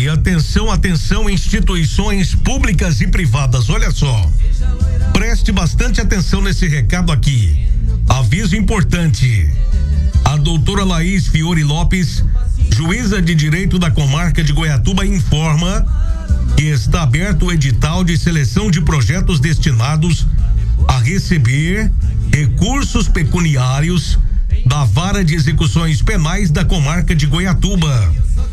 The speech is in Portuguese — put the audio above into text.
atenção, atenção, instituições públicas e privadas. Olha só, preste bastante atenção nesse recado aqui. Aviso importante. A doutora Laís Fiore Lopes, juíza de direito da comarca de Goiatuba, informa que está aberto o edital de seleção de projetos destinados a receber recursos pecuniários da Vara de Execuções Penais da comarca de Goiatuba.